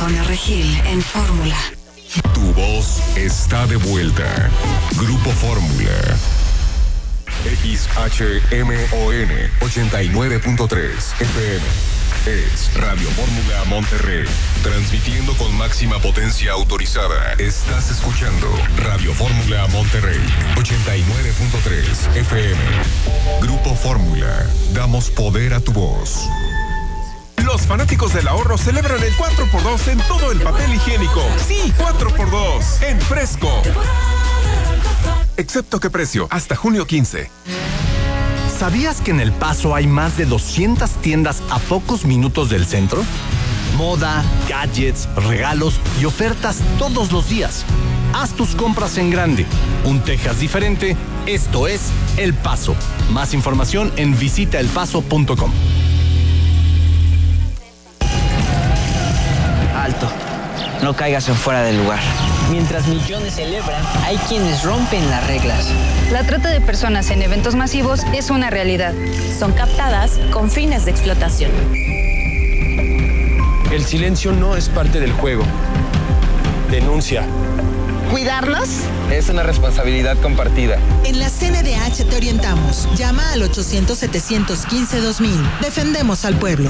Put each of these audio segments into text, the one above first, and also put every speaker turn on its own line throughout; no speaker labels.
Antonio Regil en Fórmula.
Tu voz está de vuelta. Grupo Fórmula. XHMON 89.3 FM. Es Radio Fórmula Monterrey. Transmitiendo con máxima potencia autorizada. Estás escuchando Radio Fórmula Monterrey 89.3 FM. Grupo Fórmula. Damos poder a tu voz.
Los fanáticos del ahorro celebran el 4x2 en todo el papel higiénico. Sí, 4x2 en Fresco. Excepto qué precio, hasta junio 15.
¿Sabías que en El Paso hay más de 200 tiendas a pocos minutos del centro? Moda, gadgets, regalos y ofertas todos los días. Haz tus compras en grande. Un Texas diferente. Esto es El Paso. Más información en visitaelpaso.com.
Alto, no caigas en fuera del lugar. Mientras millones celebran, hay quienes rompen las reglas.
La trata de personas en eventos masivos es una realidad.
Son captadas con fines de explotación.
El silencio no es parte del juego. Denuncia.
¿Cuidarnos?
Es una responsabilidad compartida.
En la CNDH te orientamos. Llama al 800-715-2000. Defendemos al pueblo.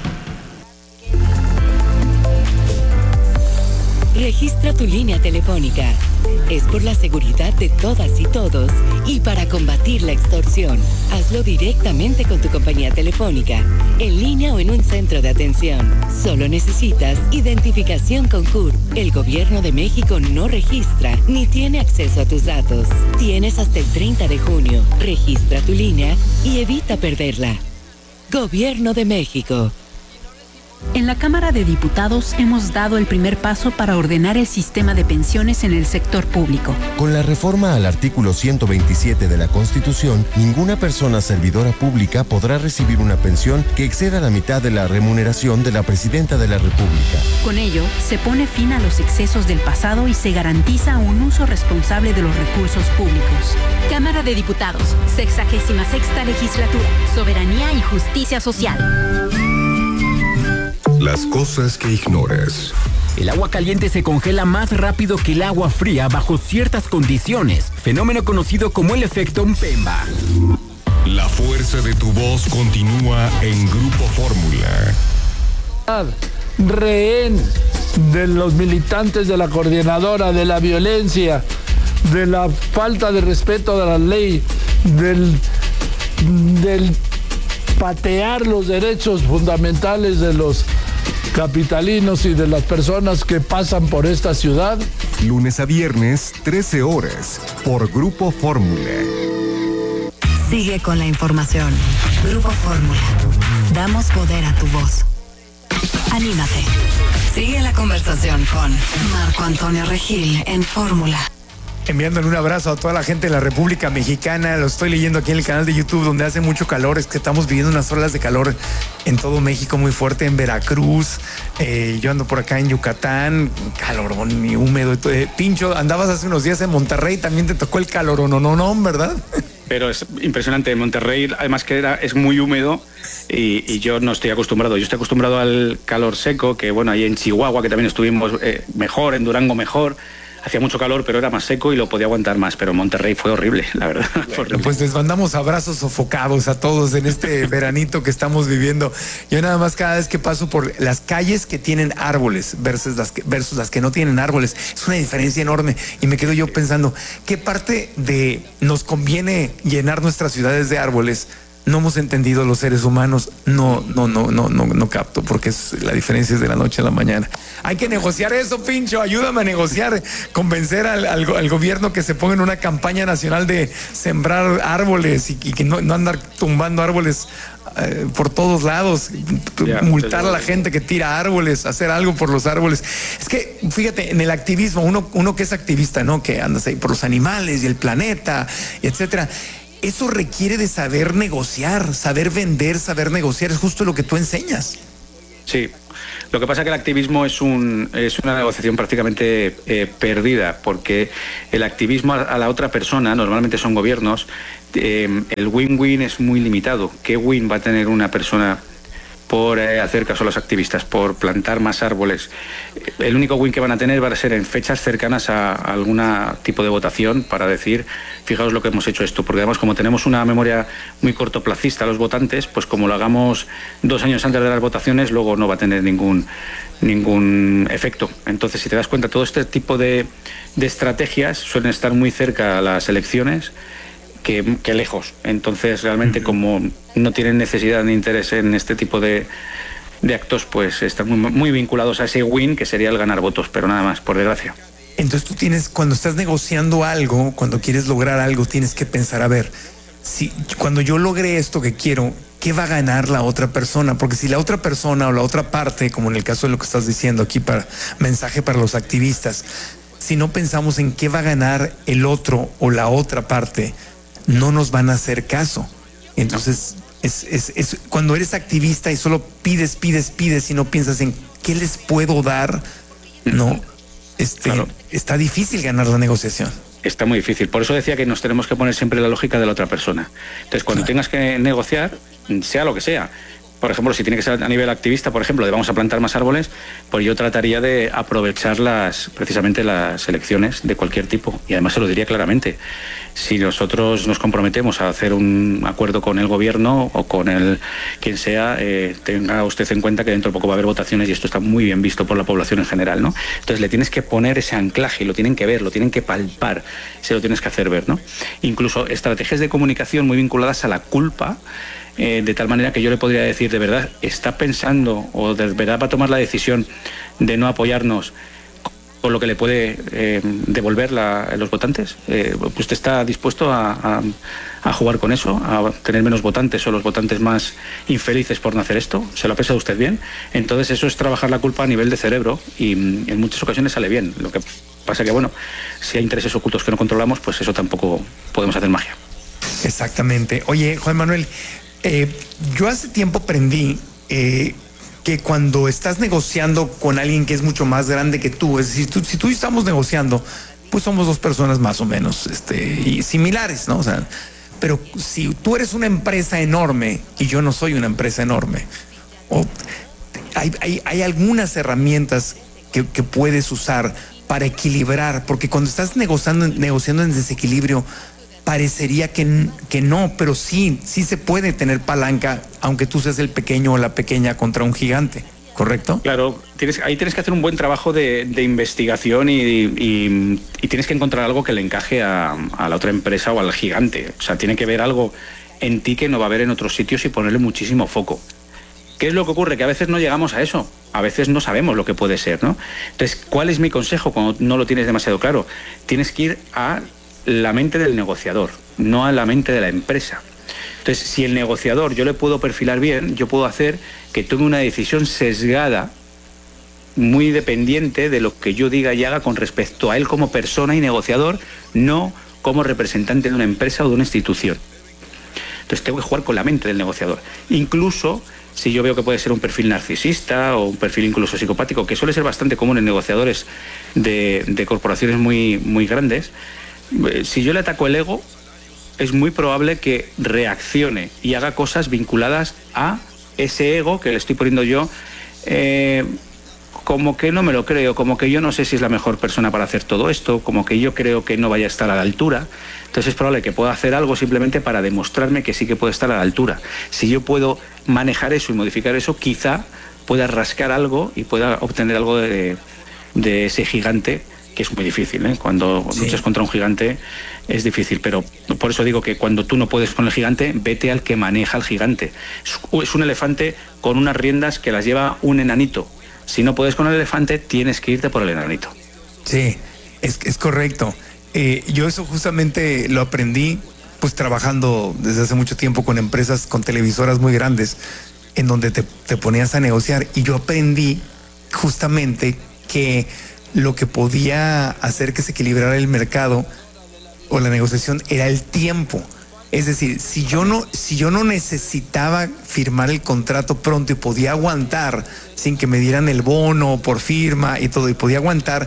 Registra tu línea telefónica. Es por la seguridad de todas y todos y para combatir la extorsión. Hazlo directamente con tu compañía telefónica, en línea o en un centro de atención. Solo necesitas identificación con CURP. El Gobierno de México no registra ni tiene acceso a tus datos. Tienes hasta el 30 de junio. Registra tu línea y evita perderla. Gobierno de México.
En la Cámara de Diputados hemos dado el primer paso para ordenar el sistema de pensiones en el sector público.
Con la reforma al artículo 127 de la Constitución, ninguna persona servidora pública podrá recibir una pensión que exceda la mitad de la remuneración de la Presidenta de la República.
Con ello, se pone fin a los excesos del pasado y se garantiza un uso responsable de los recursos públicos.
Cámara de Diputados, 66ª Legislatura, Soberanía y Justicia Social.
Las cosas que ignoras.
El agua caliente se congela más rápido que el agua fría bajo ciertas condiciones, fenómeno conocido como el efecto Mpemba.
La fuerza de tu voz continúa en Grupo Fórmula.
Rehén de los militantes de la coordinadora, de la violencia, de la falta de respeto de la ley, del patear los derechos fundamentales de los capitalinos y de las personas que pasan por esta ciudad.
Lunes a viernes, 13 horas, por Grupo Fórmula.
Sigue con la información. Grupo Fórmula. Damos poder a tu voz. Anímate. Sigue la conversación con Marco Antonio Regil en Fórmula.
Enviándole un abrazo a toda la gente de la República Mexicana. Lo estoy leyendo aquí en el canal de YouTube, donde hace mucho calor. Es que estamos viviendo unas olas de calor en todo México muy fuerte, en Veracruz. Yo ando por acá en Yucatán, calorón y húmedo. Pincho, andabas hace unos días en Monterrey, también te tocó el calorón, no, ¿verdad?
Pero es impresionante. En Monterrey, además que es muy húmedo y yo no estoy acostumbrado. Yo estoy acostumbrado al calor seco, que bueno, ahí en Chihuahua, que también estuvimos mejor, en Durango mejor. Hacía mucho calor, pero era más seco y lo podía aguantar más. Pero Monterrey fue horrible, la verdad.
Bueno, pues les mandamos abrazos sofocados a todos en este veranito que estamos viviendo. Yo nada más cada vez que paso por las calles que tienen árboles versus las que no tienen árboles, es una diferencia enorme. Y me quedo yo pensando, ¿qué parte de nos conviene llenar nuestras ciudades de árboles? No hemos entendido los seres humanos. No capto, porque la diferencia es de la noche a la mañana. Hay que negociar eso, Pincho. Ayúdame a negociar, convencer al gobierno que se ponga en una campaña nacional de sembrar árboles y que no andar tumbando árboles por todos lados, multar a la gente que tira árboles, hacer algo por los árboles. Es que, fíjate, en el activismo, uno que es activista, ¿no? Que andas ahí por los animales y el planeta, y etcétera. Eso requiere de saber negociar, saber vender, saber negociar. Es justo lo que tú enseñas.
Sí. Lo que pasa es que el activismo es una negociación prácticamente perdida, porque el activismo a la otra persona, normalmente son gobiernos, el win-win es muy limitado. ¿Qué win va a tener una persona por hacer caso a los activistas, por plantar más árboles. El único win que van a tener va a ser en fechas cercanas a algún tipo de votación para decir, fijaos lo que hemos hecho esto, porque además como tenemos una memoria muy cortoplacista los votantes, pues como lo hagamos 2 años antes de las votaciones, luego no va a tener ningún efecto. Entonces, si te das cuenta, todo este tipo de estrategias suelen estar muy cerca a las elecciones que lejos. Entonces, realmente, como no tienen necesidad ni interés en este tipo de actos, pues están muy vinculados a ese win, que sería el ganar votos, pero nada más, por desgracia.
Entonces tú tienes, cuando estás negociando algo, cuando quieres lograr algo, tienes que pensar, a ver, si cuando yo logré esto que quiero, ¿qué va a ganar la otra persona? Porque si la otra persona o la otra parte, como en el caso de lo que estás diciendo aquí, para mensaje para los activistas, si no pensamos en qué va a ganar el otro o la otra parte, no nos van a hacer caso. Entonces, es cuando eres activista y solo pides y no piensas en qué les puedo dar, no, claro. Está difícil ganar la negociación.
Está muy difícil. Por eso decía que nos tenemos que poner siempre la lógica de la otra persona. Entonces, cuando tengas que negociar, sea lo que sea, por ejemplo, si tiene que ser a nivel activista, por ejemplo, de vamos a plantar más árboles, pues yo trataría de aprovechar precisamente las elecciones de cualquier tipo. Y además se lo diría claramente. Si nosotros nos comprometemos a hacer un acuerdo con el gobierno o con quien sea, tenga usted en cuenta que dentro de poco va a haber votaciones y esto está muy bien visto por la población en general, ¿no? Entonces le tienes que poner ese anclaje, lo tienen que ver, lo tienen que palpar, se lo tienes que hacer ver, ¿no? Incluso estrategias de comunicación muy vinculadas a la culpa, de tal manera que yo le podría decir, de verdad, está pensando o de verdad va a tomar la decisión de no apoyarnos con lo que le puede devolver los votantes. ¿Usted está dispuesto a jugar con eso, a tener menos votantes o los votantes más infelices por no hacer esto? ¿Se lo ha pensado usted bien? Entonces eso es trabajar la culpa a nivel de cerebro y en muchas ocasiones sale bien. Lo que pasa que, bueno, si hay intereses ocultos que no controlamos, pues eso tampoco podemos hacer magia.
Exactamente. Oye, Juan Manuel, yo hace tiempo aprendí que cuando estás negociando con alguien que es mucho más grande que tú, es decir, si tú y estamos negociando, pues somos 2 personas más o menos y similares, ¿no? O sea, pero si tú eres una empresa enorme y yo no soy una empresa enorme, hay algunas herramientas que puedes usar para equilibrar, porque cuando estás negociando en desequilibrio, parecería que no, pero sí se puede tener palanca, aunque tú seas el pequeño o la pequeña contra un gigante, ¿correcto?
Claro, ahí tienes que hacer un buen trabajo de investigación y tienes que encontrar algo que le encaje a la otra empresa o al gigante. O sea, tiene que ver algo en ti que no va a haber en otros sitios y ponerle muchísimo foco. ¿Qué es lo que ocurre? Que a veces no llegamos a eso, a veces no sabemos lo que puede ser, ¿no? Entonces, ¿cuál es mi consejo cuando no lo tienes demasiado claro? Tienes que ir a la mente del negociador, no a la mente de la empresa. Entonces, si el negociador yo le puedo perfilar bien, yo puedo hacer que tome una decisión sesgada, muy dependiente de lo que yo diga y haga con respecto a él como persona y negociador, no como representante de una empresa o de una institución. Entonces, tengo que jugar con la mente del negociador. Incluso si yo veo que puede ser un perfil narcisista o un perfil incluso psicopático, que suele ser bastante común en negociadores de corporaciones muy, muy grandes, si yo le ataco el ego, es muy probable que reaccione y haga cosas vinculadas a ese ego que le estoy poniendo yo, como que no me lo creo, como que yo no sé si es la mejor persona para hacer todo esto, como que yo creo que no vaya a estar a la altura. Entonces es probable que pueda hacer algo simplemente para demostrarme que sí que puede estar a la altura. Si yo puedo manejar eso y modificar eso, quizá pueda rascar algo y pueda obtener algo de ese gigante, que es muy difícil, ¿eh? Cuando luchas contra un gigante es difícil, pero por eso digo que cuando tú no puedes con el gigante, vete al que maneja al gigante. Es un elefante con unas riendas que las lleva un enanito. Si no puedes con el elefante, tienes que irte por el enanito.
Sí, es correcto. Yo eso justamente lo aprendí pues trabajando desde hace mucho tiempo con empresas, con televisoras muy grandes, en donde te ponías a negociar, y yo aprendí justamente que lo que podía hacer que se equilibrara el mercado o la negociación era el tiempo. Es decir, si yo no necesitaba firmar el contrato pronto y podía aguantar sin que me dieran el bono por firma y todo, y podía aguantar,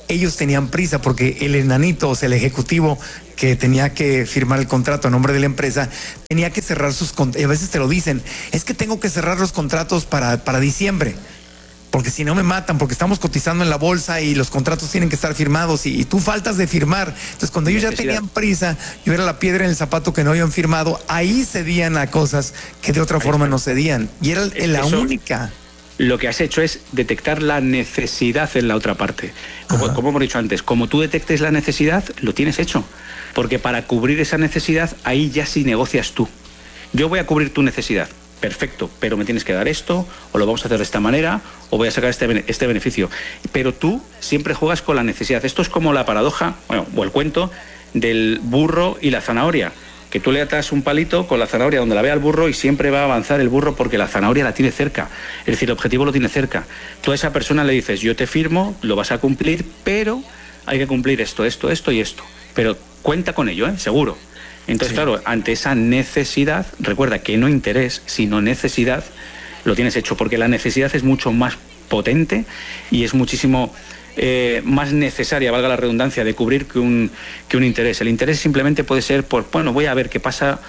ellos tenían prisa porque el enanito, o sea, el ejecutivo que tenía que firmar el contrato a nombre de la empresa, tenía que cerrar sus contratos. Y a veces te lo dicen, es que tengo que cerrar los contratos para diciembre, porque si no me matan, porque estamos cotizando en la bolsa y los contratos tienen que estar firmados y tú faltas de firmar. Entonces, cuando ellos ya tenían prisa, yo era la piedra en el zapato que no habían firmado, ahí cedían a cosas que de otra forma no cedían. Y era la única.
Lo que has hecho es detectar la necesidad en la otra parte. Como hemos dicho antes, como tú detectes la necesidad, lo tienes hecho. Porque para cubrir esa necesidad, ahí ya sí negocias tú. Yo voy a cubrir tu necesidad. Perfecto, pero me tienes que dar esto, o lo vamos a hacer de esta manera, o voy a sacar este beneficio. Pero tú siempre juegas con la necesidad. Esto es como la paradoja, o el cuento del burro y la zanahoria. Que tú le atas un palito con la zanahoria donde la vea el burro y siempre va a avanzar el burro porque la zanahoria la tiene cerca. Es decir, el objetivo lo tiene cerca. Tú a esa persona le dices, yo te firmo, lo vas a cumplir, pero hay que cumplir esto y esto. Pero cuenta con ello, seguro. Entonces, claro, ante esa necesidad, recuerda que no interés, sino necesidad, lo tienes hecho, porque la necesidad es mucho más potente y es muchísimo más necesaria, valga la redundancia, de cubrir que un interés. El interés simplemente puede ser voy a ver qué pasa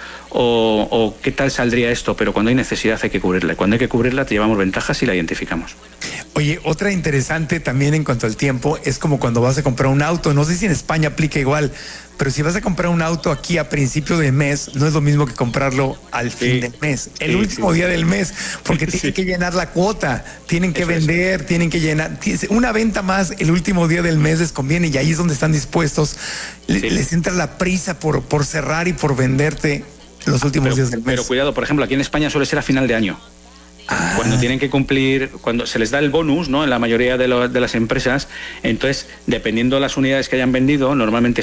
o qué tal saldría esto, pero cuando hay necesidad hay que cubrirla. Cuando hay que cubrirla te llevamos ventajas y la identificamos.
Oye, otra interesante también en cuanto al tiempo es como cuando vas a comprar un auto. No sé si en España aplica igual, pero si vas a comprar un auto aquí a principio de mes, no es lo mismo que comprarlo al fin del mes, el último día del mes, porque tienen que llenar la cuota, tienen que vender, tienen que llenar. Una venta más el último día del mes les conviene y ahí es donde están dispuestos. Les entra la prisa por cerrar y por venderte los últimos días del mes.
Pero cuidado, por ejemplo, aquí en España suele ser a final de año. Cuando tienen que cumplir, cuando se les da el bonus, ¿no? En la mayoría de las empresas, entonces, dependiendo de las unidades que hayan vendido, normalmente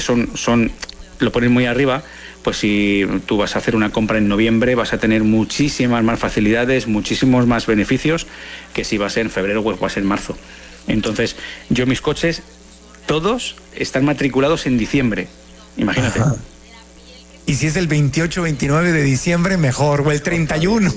lo ponen muy arriba, pues si tú vas a hacer una compra en noviembre, vas a tener muchísimas más facilidades, muchísimos más beneficios que si vas en febrero o vas en marzo. Entonces, yo mis coches, todos están matriculados en diciembre, imagínate.
Ajá. Y si es el 28, 29 de diciembre, mejor, o el 31.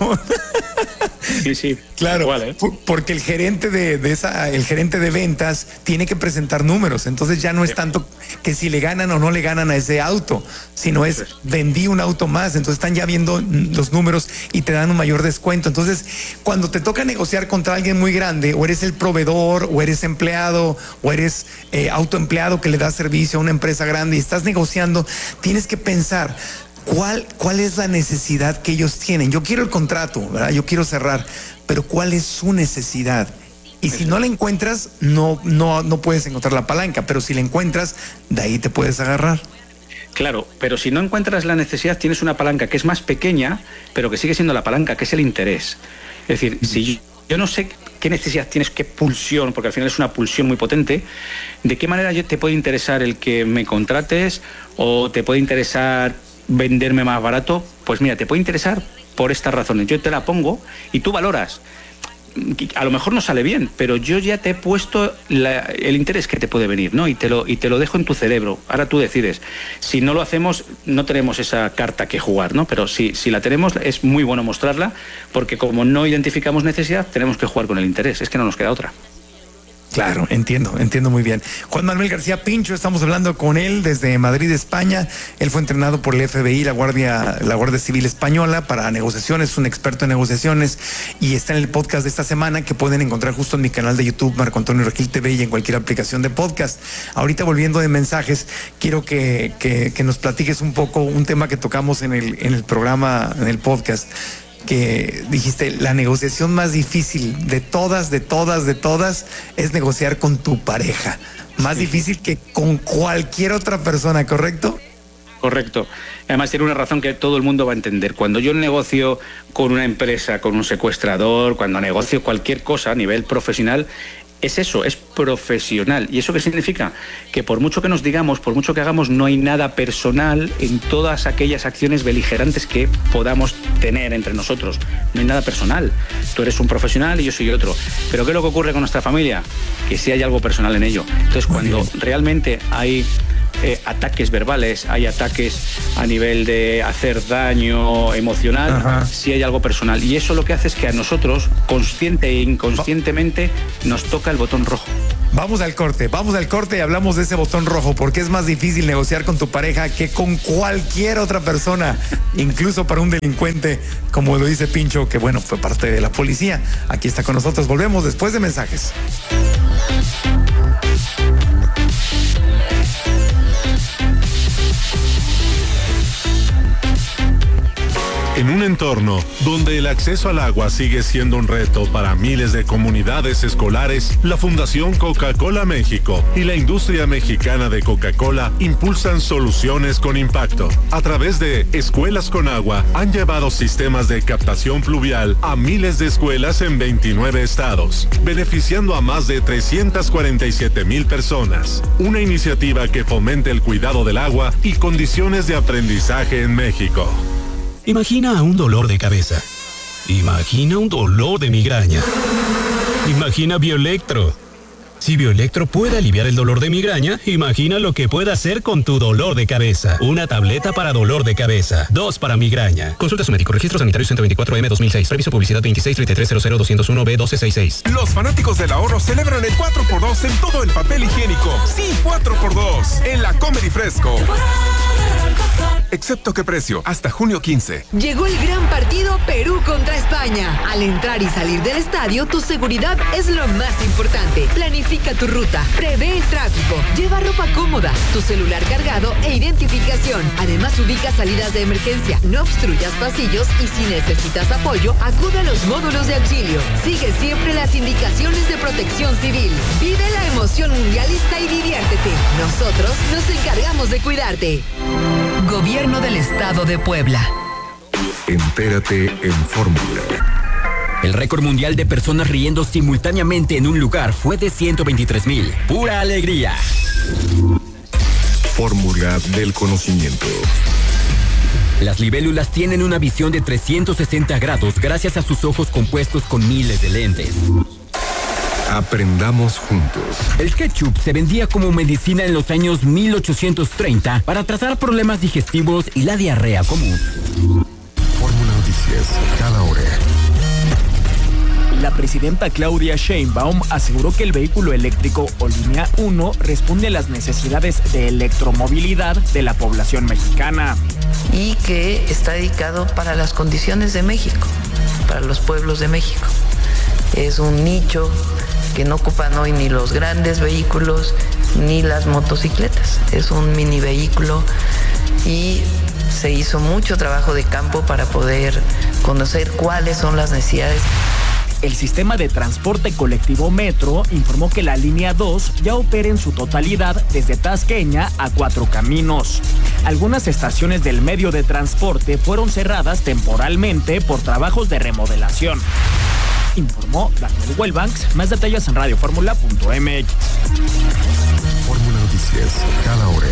Sí,
claro, igual, porque el gerente el gerente de ventas tiene que presentar números, entonces ya no es tanto que si le ganan o no le ganan a ese auto, sino es vendí un auto más, entonces están ya viendo los números y te dan un mayor descuento. Entonces, cuando te toca negociar contra alguien muy grande, o eres el proveedor, o eres empleado, o eres autoempleado que le da servicio a una empresa grande y estás negociando, tienes que pensar ¿Cuál es la necesidad que ellos tienen? Yo quiero el contrato, ¿verdad? Yo quiero cerrar, pero ¿cuál es su necesidad? Y si no la encuentras, no puedes encontrar la palanca, pero si la encuentras, de ahí te puedes agarrar.
Claro, pero si no encuentras la necesidad, tienes una palanca que es más pequeña, pero que sigue siendo la palanca, que es el interés. Es decir, si yo no sé qué necesidad tienes, qué pulsión, porque al final es una pulsión muy potente, ¿de qué manera te puede interesar el que me contrates o te puede interesar venderme más barato? Pues mira, te puede interesar por estas razones. Yo te la pongo y tú valoras. A lo mejor no sale bien, pero yo ya te he puesto el interés que te puede venir, ¿no? Y te lo dejo en tu cerebro. Ahora tú decides. Si no lo hacemos, no tenemos esa carta que jugar, ¿no? Pero si la tenemos, es muy bueno mostrarla, porque como no identificamos necesidad, tenemos que jugar con el interés. Es que no nos queda otra.
Claro, entiendo muy bien. Juan Manuel García Pincho, estamos hablando con él desde Madrid, España. Él fue entrenado por el FBI, la Guardia Civil Española, para negociaciones, es un experto en negociaciones, y está en el podcast de esta semana que pueden encontrar justo en mi canal de YouTube, Marco Antonio Regil TV, y en cualquier aplicación de podcast. Ahorita, volviendo de mensajes, quiero que nos platiques un poco un tema que tocamos en el programa, en el podcast, que dijiste, la negociación más difícil de todas es negociar con tu pareja. Más difícil que con cualquier otra persona, ¿correcto?
Correcto. Además tiene una razón que todo el mundo va a entender. Cuando yo negocio con una empresa, con un secuestrador, cuando negocio cualquier cosa a nivel profesional, es eso, es profesional. ¿Y eso qué significa? Que por mucho que nos digamos, por mucho que hagamos, no hay nada personal en todas aquellas acciones beligerantes que podamos tener entre nosotros. No hay nada personal. Tú eres un profesional y yo soy otro. Pero ¿qué es lo que ocurre con nuestra familia? Que sí hay algo personal en ello. Entonces, cuando realmente hay ataques verbales, hay ataques a nivel de hacer daño emocional, sí hay algo personal. Y eso lo que hace es que a nosotros, consciente e inconscientemente, nos toca el botón rojo.
Vamos al corte y hablamos de ese botón rojo, porque es más difícil negociar con tu pareja que con cualquier otra persona, incluso para un delincuente, como lo dice Pincho, que bueno, fue parte de la policía. Aquí está con nosotros, volvemos después de mensajes.
En un entorno donde el acceso al agua sigue siendo un reto para miles de comunidades escolares, la Fundación Coca-Cola México y la industria mexicana de Coca-Cola impulsan soluciones con impacto. A través de Escuelas con Agua, han llevado sistemas de captación pluvial a miles de escuelas en 29 estados, beneficiando a más de 347,000 personas. Una iniciativa que fomenta el cuidado del agua y condiciones de aprendizaje en México.
Imagina un dolor de cabeza. Imagina un dolor de migraña. Imagina Bioelectro. Si Bioelectro puede aliviar el dolor de migraña, imagina lo que puede hacer con tu dolor de cabeza. Una tableta para dolor de cabeza. 2 para migraña. Consulta a su médico. Registro sanitario 124M 2006. Reviso publicidad 2633000201B1266.
Los fanáticos del ahorro celebran el 4x2 en todo el papel higiénico. Sí, 4x2 en la Comedy Fresco. Excepto qué precio, hasta junio 15.
Llegó el gran partido Perú contra España. Al entrar y salir del estadio, tu seguridad es lo más importante. Planifica tu ruta, prevé el tráfico, lleva ropa cómoda, tu celular cargado e identificación. Además, ubica salidas de emergencia, no obstruyas pasillos y si necesitas apoyo, acude a los módulos de auxilio. Sigue siempre las indicaciones de Protección Civil. Vive la emoción mundialista y diviértete. Nosotros nos encargamos de cuidarte.
Gobierno del Estado de Puebla.
Entérate en Fórmula.
El récord mundial de personas riendo simultáneamente en un lugar fue de 123,000. ¡Pura alegría!
Fórmula del conocimiento.
Las libélulas tienen una visión de 360 grados gracias a sus ojos compuestos con miles de lentes.
Aprendamos juntos.
El ketchup se vendía como medicina en los años 1830 para tratar problemas digestivos y la diarrea común.
Fórmula Noticias, cada hora.
La presidenta Claudia Sheinbaum aseguró que el vehículo eléctrico o línea 1 responde a las necesidades de electromovilidad de la población mexicana.
Y que está dedicado para las condiciones de México, para los pueblos de México. Es un nicho que no ocupan hoy ni los grandes vehículos ni las motocicletas. Es un mini vehículo y se hizo mucho trabajo de campo para poder conocer cuáles son las necesidades.
El sistema de transporte colectivo Metro informó que la línea 2 ya opera en su totalidad desde Tasqueña a Cuatro Caminos. Algunas estaciones del medio de transporte fueron cerradas temporalmente por trabajos de remodelación. Informó Daniel Huelbanks. Más detalles en radioformula.mx.
Fórmula Noticias, cada hora.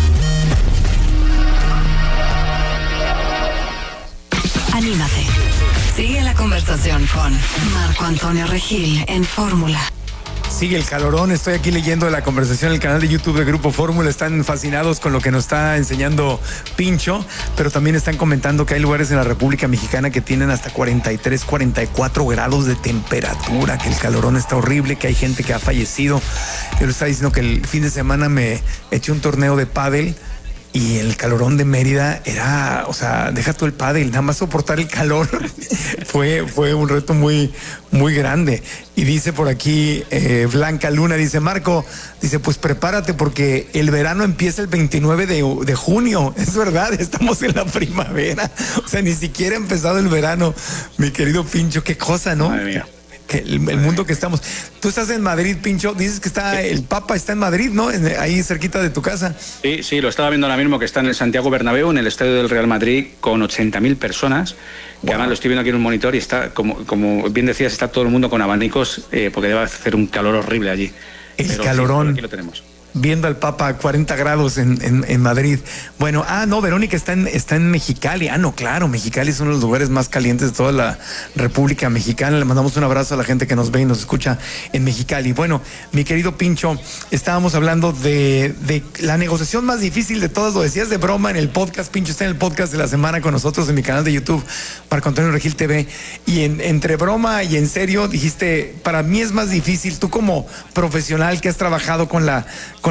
Anímate. Sigue la conversación con Marco Antonio Regil en Fórmula.
Sigue el calorón, estoy aquí leyendo la conversación en el canal de YouTube de Grupo Fórmula, están fascinados con lo que nos está enseñando Pincho, pero también están comentando que hay lugares en la República Mexicana que tienen hasta 43, 44 grados de temperatura, que el calorón está horrible, que hay gente que ha fallecido. Yo le estaba diciendo que el fin de semana me eché un torneo de pádel y el calorón de Mérida era, o sea, deja tú el pádel, nada más soportar el calor fue un reto muy, muy grande. Y dice por aquí Blanca Luna, dice Marco, dice pues prepárate porque el verano empieza el 29 de junio. Es verdad, estamos en la primavera, o sea, ni siquiera ha empezado el verano, mi querido Pincho, qué cosa, ¿no?
Madre mía.
El mundo que estamos. Tú estás en Madrid, Pincho, dices que está el Papa está en Madrid, ¿no? Ahí cerquita de tu casa.
Sí, lo estaba viendo ahora mismo, que está en el Santiago Bernabéu, en el estadio del Real Madrid, con 80.000 personas, que además lo estoy viendo aquí en un monitor y está, como bien decías, está todo el mundo con abanicos, porque debe hacer un calor horrible allí.
El calorón.
Aquí lo tenemos.
viendo al Papa a 40 grados en Madrid. Bueno, Verónica está en Mexicali. No, claro, Mexicali es uno de los lugares más calientes de toda la República Mexicana. Le mandamos un abrazo a la gente que nos ve y nos escucha en Mexicali. Bueno, mi querido Pincho, estábamos hablando de la negociación más difícil de todas. Lo decías de broma en el podcast. Pincho está en el podcast de la semana con nosotros en mi canal de YouTube, Marco Antonio Regil TV. Y entre broma y en serio dijiste, para mí es más difícil. Tú como profesional que has trabajado con la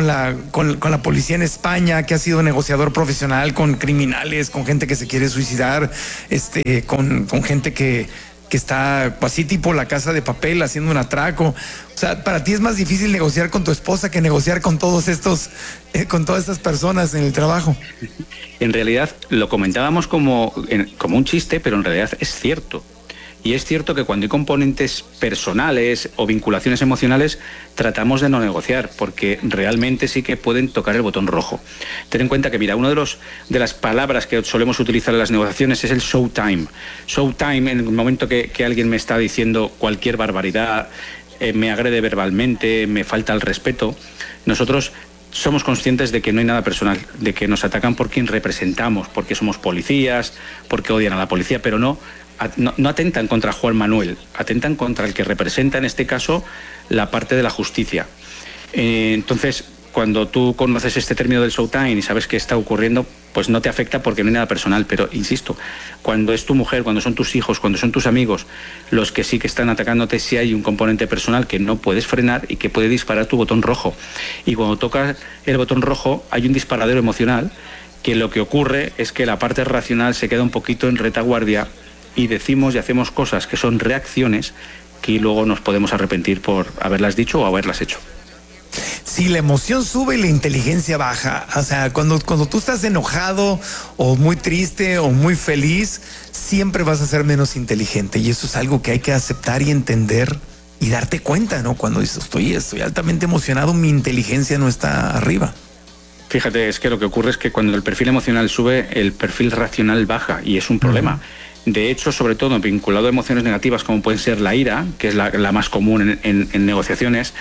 policía en España, que has sido negociador profesional con criminales, con gente que se quiere suicidar, con gente que está así tipo La Casa de Papel haciendo un atraco. O sea, para ti es más difícil negociar con tu esposa que negociar con todos estos, con todas estas personas en el trabajo.
En realidad lo comentábamos como un chiste, pero en realidad es cierto. Y es cierto que cuando hay componentes personales o vinculaciones emocionales, tratamos de no negociar, porque realmente sí que pueden tocar el botón rojo. Ten en cuenta que, mira, una de las palabras que solemos utilizar en las negociaciones es el showtime. Showtime, en el momento que alguien me está diciendo cualquier barbaridad, me agrede verbalmente, me falta el respeto, nosotros somos conscientes de que no hay nada personal, de que nos atacan por quien representamos, porque somos policías, porque odian a la policía, pero no atentan contra Juan Manuel, atentan contra el que representa en este caso la parte de la justicia. Entonces, cuando tú conoces este término del showtime y sabes qué está ocurriendo, pues no te afecta porque no hay nada personal. Pero insisto, cuando es tu mujer, cuando son tus hijos, cuando son tus amigos los que sí que están atacándote, sí hay un componente personal que no puedes frenar y que puede disparar tu botón rojo. Y cuando tocas el botón rojo hay un disparadero emocional, que lo que ocurre es que la parte racional se queda un poquito en retaguardia y decimos y hacemos cosas que son reacciones que luego nos podemos arrepentir por haberlas dicho o haberlas hecho.
Sí, la emoción sube y la inteligencia baja. O sea, cuando tú estás enojado o muy triste o muy feliz, siempre vas a ser menos inteligente. Y eso es algo que hay que aceptar y entender y darte cuenta, ¿no? Cuando dices, estoy altamente emocionado, mi inteligencia no está arriba.
Fíjate, es que lo que ocurre es que cuando el perfil emocional sube, el perfil racional baja y es un problema. De hecho, sobre todo vinculado a emociones negativas como pueden ser la ira, que es la más común en negociaciones,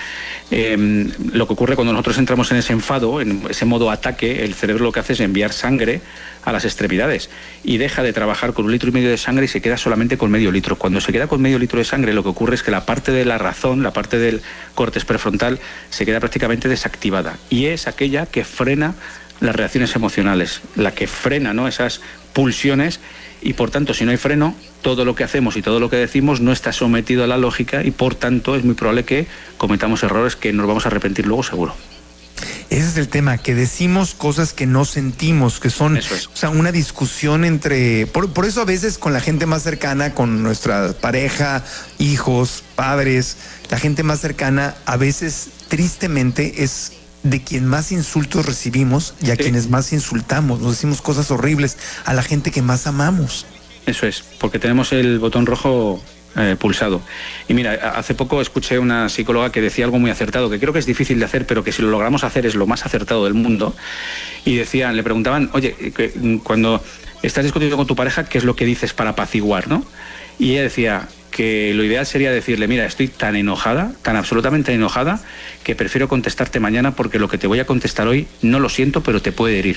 lo que ocurre cuando nosotros entramos en ese enfado, en ese modo ataque, el cerebro lo que hace es enviar sangre a las extremidades y deja de trabajar con 1,5 litros de sangre y se queda solamente con medio litro. Cuando se queda con medio litro de sangre, lo que ocurre es que la parte de la razón, la parte del córtex prefrontal, se queda prácticamente desactivada y es aquella que frena las reacciones emocionales, la que frena, ¿no?, esas pulsiones. Y por tanto, si no hay freno, todo lo que hacemos y todo lo que decimos no está sometido a la lógica y por tanto es muy probable que cometamos errores que nos vamos a arrepentir luego seguro.
Ese es el tema, que decimos cosas que no sentimos, que son, o sea, una discusión entre... Por eso a veces con la gente más cercana, con nuestra pareja, hijos, padres, la gente más cercana, a veces tristemente es de quien más insultos recibimos y a quienes más insultamos. Nos decimos cosas horribles a la gente que más amamos.
Eso es, porque tenemos el botón rojo pulsado. Y mira, hace poco escuché una psicóloga que decía algo muy acertado, que creo que es difícil de hacer, pero que si lo logramos hacer es lo más acertado del mundo. Y decían, le preguntaban, oye, cuando estás discutiendo con tu pareja, ¿qué es lo que dices para apaciguar, no? Y ella decía que lo ideal sería decirle, mira, estoy tan enojada, tan absolutamente enojada, que prefiero contestarte mañana porque lo que te voy a contestar hoy no lo siento, pero te puede herir.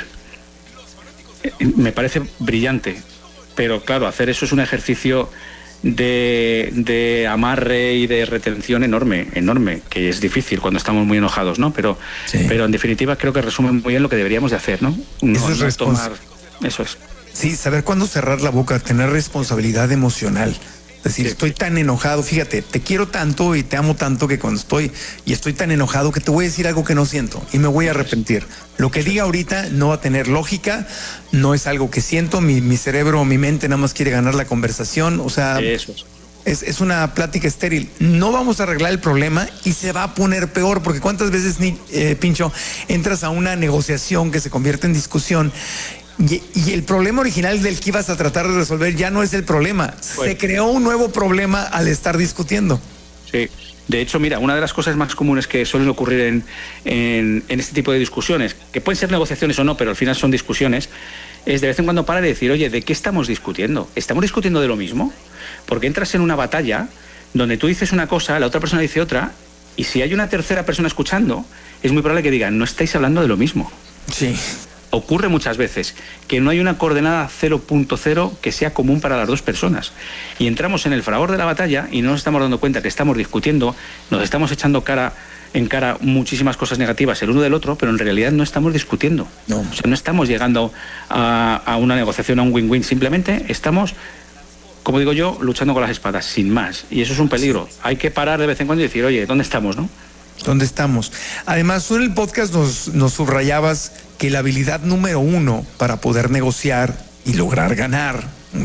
Me parece brillante, pero claro, hacer eso es un ejercicio de amarre y de retención enorme, que es difícil cuando estamos muy enojados, ¿no? Pero en definitiva creo que resume muy bien lo que deberíamos de hacer, ¿no? Eso es.
Sí, saber cuándo cerrar la boca, tener responsabilidad emocional. Es decir, estoy tan enojado, fíjate, te quiero tanto y te amo tanto que cuando estoy tan enojado que te voy a decir algo que no siento y me voy a arrepentir. Lo que diga ahorita no va a tener lógica, no es algo que siento, mi cerebro, mi mente nada más quiere ganar la conversación, o sea, es una plática estéril. No vamos a arreglar el problema y se va a poner peor, porque cuántas veces, Pincho, entras a una negociación que se convierte en discusión y el problema original del que ibas a tratar de resolver ya no es el problema. Se creó un nuevo problema al estar discutiendo.
Sí. De hecho, mira, una de las cosas más comunes que suelen ocurrir en este tipo de discusiones, que pueden ser negociaciones o no, pero al final son discusiones, es de vez en cuando parar y decir, oye, ¿de qué estamos discutiendo? ¿Estamos discutiendo de lo mismo? Porque entras en una batalla donde tú dices una cosa, la otra persona dice otra, Y si hay una tercera persona escuchando, es muy probable que digan, no estáis hablando de lo mismo.
Sí.
Ocurre muchas veces que no hay una coordenada 0.0 que sea común para las dos personas. Y entramos en el fragor de la batalla y no nos estamos dando cuenta que estamos discutiendo, nos estamos echando en cara muchísimas cosas negativas el uno del otro, pero en realidad no estamos discutiendo.
No.
O sea, no estamos llegando a una negociación, a un win-win. Simplemente estamos, como digo yo, luchando con las espadas, sin más. Y eso es un peligro. Hay que parar de vez en cuando y decir, oye, ¿dónde estamos, no?
¿Dónde estamos? Además, tú en el podcast nos subrayabas que la habilidad número 1 para poder negociar y lograr ganar,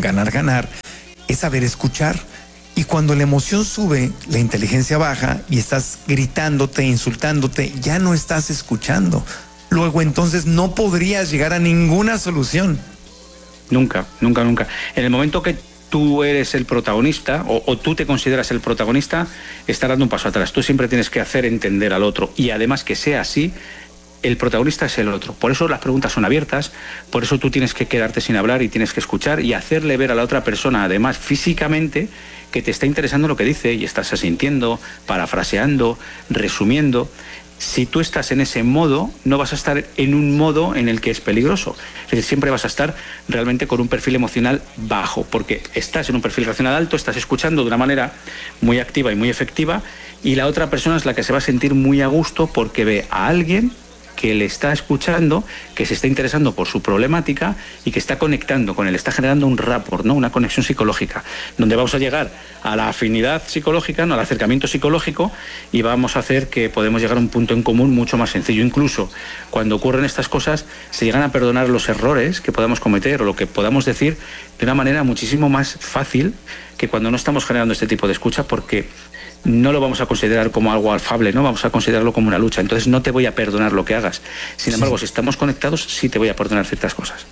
es saber escuchar. Y cuando la emoción sube, la inteligencia baja y estás gritándote, insultándote, ya no estás escuchando. Luego entonces no podrías llegar a ninguna solución.
Nunca, nunca, nunca. En el momento que tú eres el protagonista o tú te consideras el protagonista, estás dando un paso atrás. Tú siempre tienes que hacer entender al otro y además que sea así, el protagonista es el otro. Por eso las preguntas son abiertas, por eso tú tienes que quedarte sin hablar y tienes que escuchar y hacerle ver a la otra persona, además físicamente, que te está interesando lo que dice y estás asintiendo, parafraseando, resumiendo. Si tú estás en ese modo, no vas a estar en un modo en el que es peligroso. Es decir, siempre vas a estar realmente con un perfil emocional bajo, porque estás en un perfil racional alto, estás escuchando de una manera muy activa y muy efectiva, y la otra persona es la que se va a sentir muy a gusto porque ve a alguien que le está escuchando, que se está interesando por su problemática y que está conectando con él, está generando un rapport, ¿no? Una conexión psicológica, donde vamos a llegar a la afinidad psicológica, ¿no? Al acercamiento psicológico, y vamos a hacer que podemos llegar a un punto en común mucho más sencillo. Incluso cuando ocurren estas cosas, se llegan a perdonar los errores que podamos cometer o lo que podamos decir de una manera muchísimo más fácil que cuando no estamos generando este tipo de escucha, porque no lo vamos a considerar como algo afable, ¿no? Vamos a considerarlo como una lucha. Entonces no te voy a perdonar lo que hagas. Sin embargo, si estamos conectados, sí te voy a perdonar ciertas cosas.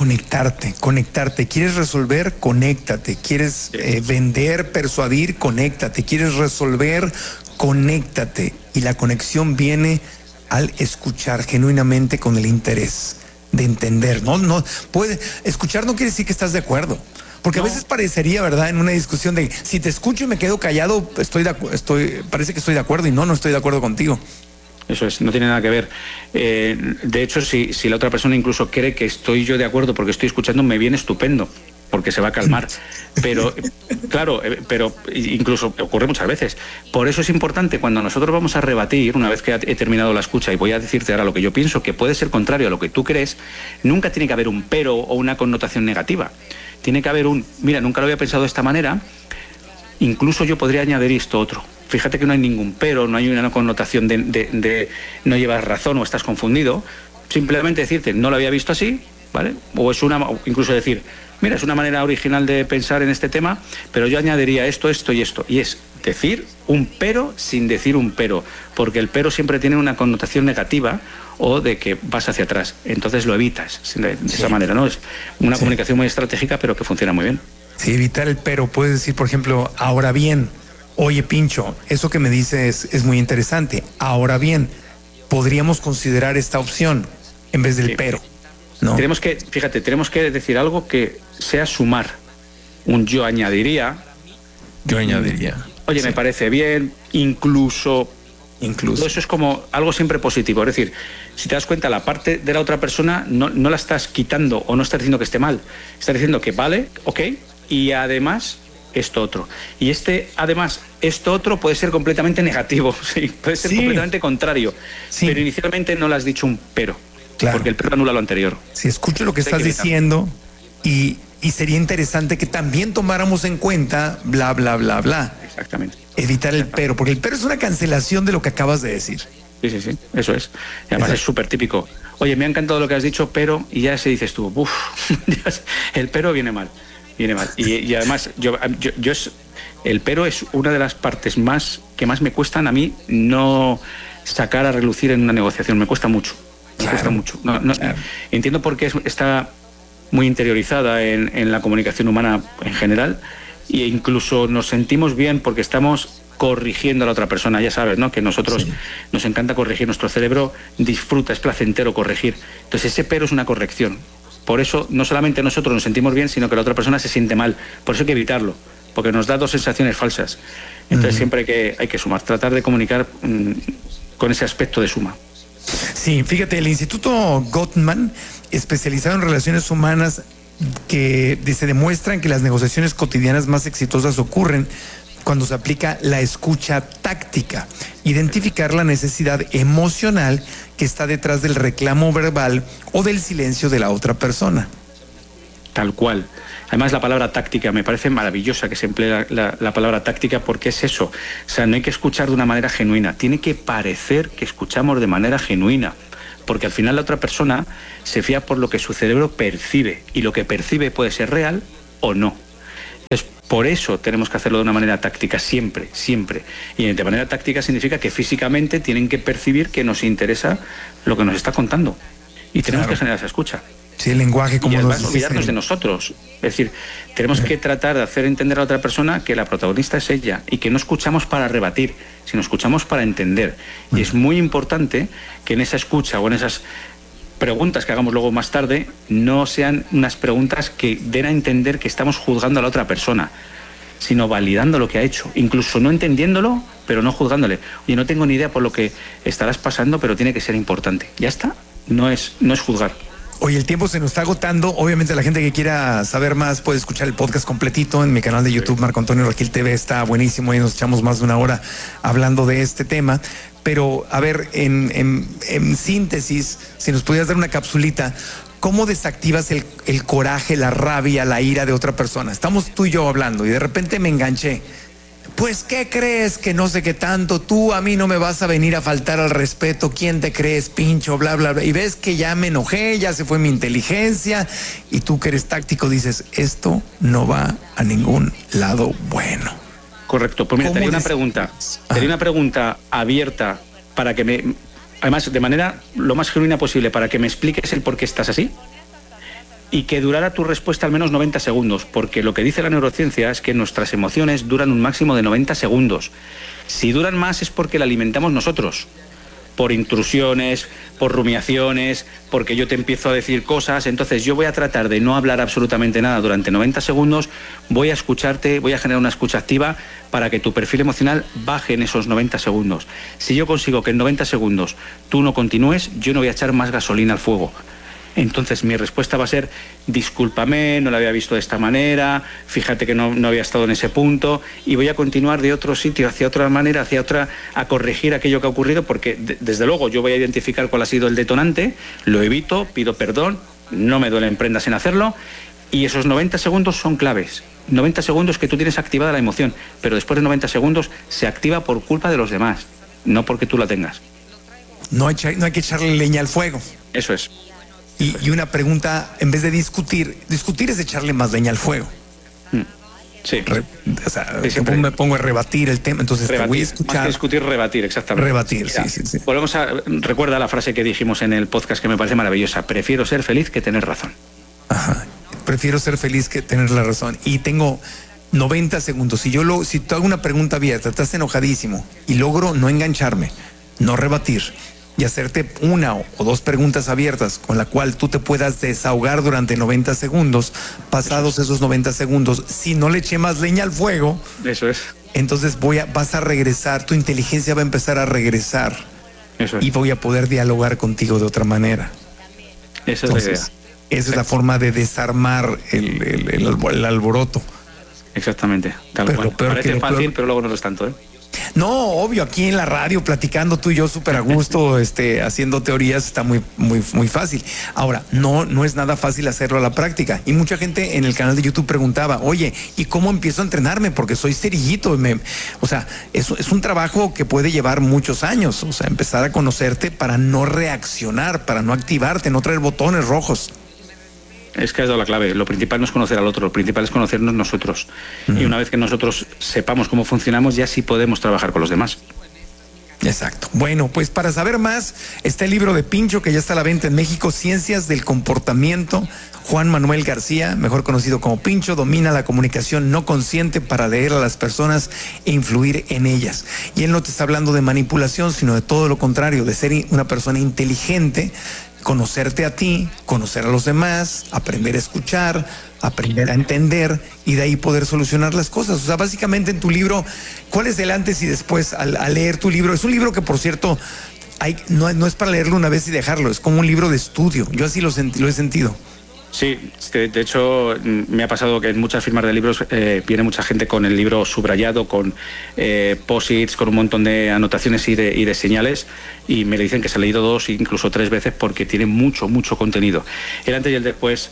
Conectarte. ¿Quieres resolver? Conéctate. ¿Quieres vender, persuadir? Conéctate. ¿Quieres resolver? Conéctate. Y la conexión viene al escuchar genuinamente con el interés de entender. No puede escuchar no quiere decir que estás de acuerdo. Porque a veces parecería, ¿verdad?, en una discusión de si te escucho y me quedo callado, parece que estoy de acuerdo y no estoy de acuerdo contigo. Eso es, no tiene nada que ver. De hecho, si la otra persona incluso cree que estoy yo de acuerdo porque estoy escuchando, me viene estupendo, porque se va a calmar. Pero, claro, pero incluso ocurre muchas veces. Por eso es importante cuando nosotros vamos a rebatir, una vez que he terminado la escucha y voy a decirte ahora lo que yo pienso, que puede ser contrario a lo que tú crees, nunca tiene que haber un pero o una connotación negativa. Tiene que haber mira, nunca lo había pensado de esta manera, incluso yo podría añadir esto otro. Fíjate que no hay ningún pero, no hay una connotación de no llevas razón o estás confundido. Simplemente decirte, no lo había visto así, ¿vale? O incluso decir, mira, es una manera original de pensar en este tema, pero yo añadiría esto, esto y esto. Y es decir un pero sin decir un pero, porque el pero siempre tiene una connotación negativa o de que vas hacia atrás. Entonces lo evitas de esa manera, ¿no? Es una comunicación muy estratégica, pero que funciona muy bien. Sí, evitar el pero. Puedes decir, por ejemplo, ahora bien, oye, Pincho, eso que me dices es muy interesante. Ahora bien, podríamos considerar esta opción en vez del pero, ¿no? Tenemos que decir algo que sea sumar. Yo añadiría. Oye, me parece bien, incluso. Eso es como algo siempre positivo. Es decir, si te das cuenta, la parte de la otra persona no la estás quitando o no estás diciendo que esté mal. Estás diciendo que vale, ok, y además esto otro. Y además, esto otro puede ser completamente negativo, ¿sí? Puede ser completamente contrario. Sí. Pero inicialmente no le has dicho un pero. Claro. Porque el pero anula lo anterior. Si escucho lo que estás diciendo y sería interesante que también tomáramos en cuenta bla, bla, bla, bla. Exactamente. Evitar el pero, porque el pero es una cancelación de lo que acabas de decir. Sí, eso es. Y además es súper típico. Oye, me ha encantado lo que has dicho, pero, y ya se dices tú, el pero viene mal. Y además, el pero es una de las partes que más me cuestan a mí no sacar a relucir en una negociación. Me cuesta mucho. Entiendo por qué está muy interiorizada en la comunicación humana en general, e incluso nos sentimos bien porque estamos corrigiendo a la otra persona. Ya sabes, ¿no?, que nosotros nos encanta corregir, nuestro cerebro disfruta, es placentero corregir. Entonces ese pero es una corrección. Por eso no solamente nosotros nos sentimos bien, sino que la otra persona se siente mal. Por eso hay que evitarlo, porque nos da dos sensaciones falsas. Entonces siempre hay que sumar, tratar de comunicar con ese aspecto de suma.
Sí, fíjate, el Instituto Gottman, especializado en relaciones humanas, que se demuestran que las negociaciones cotidianas más exitosas ocurren cuando se aplica la escucha táctica, identificar la necesidad emocional que está detrás del reclamo verbal o del silencio de la otra persona.
Tal cual. Además, la palabra táctica me parece maravillosa que se emplee la palabra táctica, porque es eso. O sea, no hay que escuchar de una manera genuina, tiene que parecer que escuchamos de manera genuina, porque al final la otra persona se fía por lo que su cerebro percibe, y lo que percibe puede ser real o no. Entonces, por eso tenemos que hacerlo de una manera táctica, siempre, siempre. Y de manera táctica significa que físicamente tienen que percibir que nos interesa lo que nos está contando. Y tenemos que generar esa escucha.
Sí, el lenguaje, como
y además olvidarnos de nosotros. Es decir, tenemos que tratar de hacer entender a la otra persona que la protagonista es ella, y que no escuchamos para rebatir, sino escuchamos para entender. Y es muy importante que en esa escucha o en esas preguntas que hagamos luego más tarde no sean unas preguntas que den a entender que estamos juzgando a la otra persona, sino validando lo que ha hecho, incluso no entendiéndolo, pero no juzgándole. Oye, no tengo ni idea por lo que estarás pasando, pero tiene que ser importante. Ya está, no es juzgar.
Oye, el tiempo se nos está agotando. Obviamente la gente que quiera saber más puede escuchar el podcast completito en mi canal de YouTube, Marco Antonio Regil TV. Está buenísimo y nos echamos más de una hora hablando de este tema. Pero, a ver, en síntesis, si nos pudieras dar una capsulita, ¿cómo desactivas el coraje, la rabia, la ira de otra persona? Estamos tú y yo hablando y de repente me enganché. Pues, ¿qué crees? Que no sé qué tanto, tú a mí no me vas a venir a faltar al respeto, ¿quién te crees, pincho? Bla, bla, bla. Y ves que ya me enojé, ya se fue mi inteligencia, y tú que eres táctico dices, esto no va a ningún lado bueno.
Correcto, pues mira, te haría una pregunta abierta para que además de manera lo más genuina posible, para que me expliques el por qué estás así. Y que durara tu respuesta al menos 90 segundos, porque lo que dice la neurociencia es que nuestras emociones duran un máximo de 90 segundos. Si duran más es porque la alimentamos nosotros, por intrusiones, por rumiaciones, porque yo te empiezo a decir cosas. Entonces yo voy a tratar de no hablar absolutamente nada durante 90 segundos, voy a escucharte, voy a generar una escucha activa para que tu perfil emocional baje en esos 90 segundos. Si yo consigo que en 90 segundos tú no continúes, yo no voy a echar más gasolina al fuego. Entonces mi respuesta va a ser, discúlpame, no la había visto de esta manera, fíjate que no había estado en ese punto, y voy a continuar de otro sitio, hacia otra manera, hacia otra, a corregir aquello que ha ocurrido, porque desde luego yo voy a identificar cuál ha sido el detonante, lo evito, pido perdón, no me duelen prendas en hacerlo, y esos 90 segundos son claves. 90 segundos que tú tienes activada la emoción, pero después de 90 segundos se activa por culpa de los demás, no porque tú la tengas.
No hay que echarle leña al fuego.
Eso es.
Y una pregunta, en vez de discutir es echarle más leña al fuego.
Sí.
O sea, sí, me pongo a rebatir el tema, entonces rebatir, te voy a escuchar.
Más que discutir, rebatir, exactamente.
Rebatir, sí.
Recuerda la frase que dijimos en el podcast que me parece maravillosa: prefiero ser feliz que tener razón.
Ajá. Prefiero ser feliz que tener la razón. Y tengo 90 segundos. Si te hago una pregunta abierta, estás enojadísimo y logro no engancharme, no rebatir, y hacerte una o dos preguntas abiertas con la cual tú te puedas desahogar durante 90 segundos, pasados esos 90 segundos, si no le eché más leña al fuego,
eso es.
Entonces vas a regresar, tu inteligencia va a empezar a regresar.
Eso es.
Y voy a poder dialogar contigo de otra manera.
Esa es la idea.
Esa es la forma de desarmar el alboroto.
Exactamente, tal cual. Parece fácil, pero luego no lo es tanto, ¿eh?
No, obvio, aquí en la radio platicando tú y yo súper a gusto, haciendo teorías está muy, muy, muy fácil. Ahora, no es nada fácil hacerlo a la práctica. Y mucha gente en el canal de YouTube preguntaba, oye, ¿y cómo empiezo a entrenarme? Porque soy cerillito. O sea, es un trabajo que puede llevar muchos años. O sea, empezar a conocerte para no reaccionar, para no activarte, no traer botones rojos.
Es que has dado la clave. Lo principal no es conocer al otro, lo principal es conocernos nosotros. Y una vez que nosotros sepamos cómo funcionamos, ya sí podemos trabajar con los demás.
Exacto. Bueno, pues para saber más, está el libro de Pincho, que ya está a la venta en México, Ciencias del Comportamiento. Juan Manuel García, mejor conocido como Pincho, domina la comunicación no consciente para leer a las personas e influir en ellas. Y él no te está hablando de manipulación, sino de todo lo contrario, de ser una persona inteligente conocerte a ti, conocer a los demás, aprender a escuchar, aprender a entender y de ahí poder solucionar las cosas. O sea, básicamente en tu libro, ¿cuál es el antes y después al leer tu libro? Es un libro que, por cierto, no es para leerlo una vez y dejarlo, es como un libro de estudio. Yo así lo he sentido.
Sí, de hecho me ha pasado que en muchas firmas de libros viene mucha gente con el libro subrayado, con post-its, con un montón de anotaciones y de señales, y me dicen que se ha leído 2, incluso 3 veces porque tiene mucho contenido. El antes y el después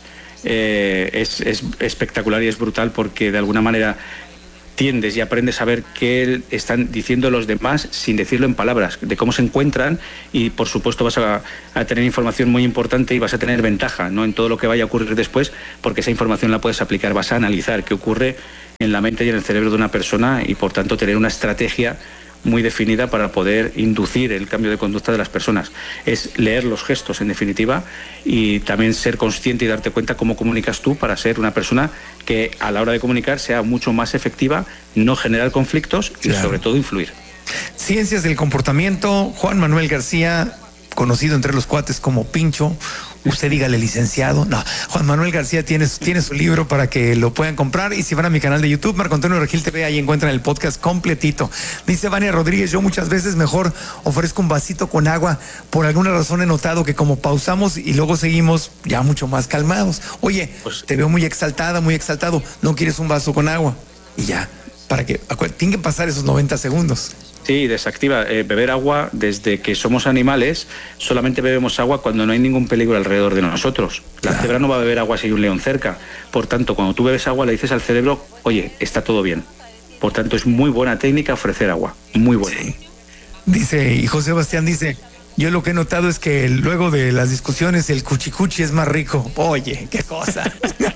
es espectacular y es brutal porque de alguna manera tiendes y aprendes a ver qué están diciendo los demás sin decirlo en palabras, de cómo se encuentran, y por supuesto vas a tener información muy importante y vas a tener ventaja, ¿no?, en todo lo que vaya a ocurrir después, porque esa información la puedes aplicar, vas a analizar qué ocurre en la mente y en el cerebro de una persona y por tanto tener una estrategia muy definida para poder inducir el cambio de conducta de las personas. Es leer los gestos, en definitiva, y también ser consciente y darte cuenta cómo comunicas tú para ser una persona que a la hora de comunicar sea mucho más efectiva, no generar conflictos y sobre todo influir.
Ciencias del comportamiento, Juan Manuel García, conocido entre los cuates como Pincho. Usted dígale licenciado. No, Juan Manuel García tiene su libro para que lo puedan comprar, y si van a mi canal de YouTube, Marco Antonio Regil TV, ahí encuentran el podcast completito. Dice Vania Rodríguez, yo muchas veces mejor ofrezco un vasito con agua. Por alguna razón he notado que como pausamos y luego seguimos ya mucho más calmados. Oye, pues, te veo muy exaltada, muy exaltado. ¿No quieres un vaso con agua? Y ya, para que tienen que pasar esos 90 segundos.
Sí, desactiva. Beber agua, desde que somos animales, solamente bebemos agua cuando no hay ningún peligro alrededor de nosotros. La cebra no va a beber agua si hay un león cerca. Por tanto, cuando tú bebes agua, le dices al cerebro, oye, está todo bien. Por tanto, es muy buena técnica ofrecer agua. Muy buena. Sí.
Dice, y José Sebastián dice, yo lo que he notado es que luego de las discusiones el cuchicuchi es más rico. Oye, qué cosa.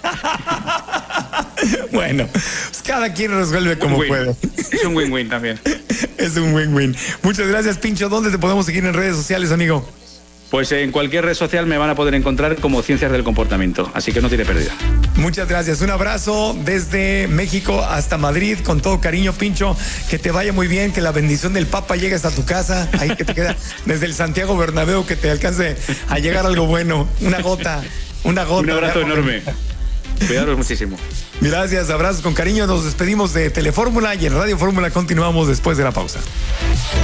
Bueno, pues cada quien resuelve como puede.
Es un win-win también.
Es un win-win. Muchas gracias, Pincho. ¿Dónde te podemos seguir en redes sociales, amigo?
Pues en cualquier red social me van a poder encontrar como Ciencias del Comportamiento, así que no tiene pérdida.
Muchas gracias. Un abrazo desde México hasta Madrid, con todo cariño, Pincho. Que te vaya muy bien, que la bendición del Papa llegue hasta tu casa, ahí que te queda desde el Santiago Bernabéu, que te alcance a llegar algo bueno. Una gota. Un
abrazo enorme. Cuidaros muchísimo.
Gracias, abrazos con cariño. Nos despedimos de Telefórmula y en Radio Fórmula continuamos después de la pausa.